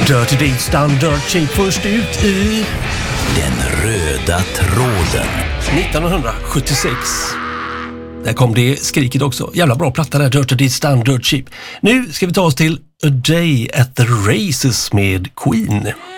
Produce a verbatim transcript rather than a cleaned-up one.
Dirty Deeds Done Dirt Cheap först ut i Den röda tråden. nittonhundrasjuttiosex. Där kom det skriket också. Jävla bra platta där, Dirty Deeds Done Dirt Cheap. Nu ska vi ta oss till A Day at the Races med Queen.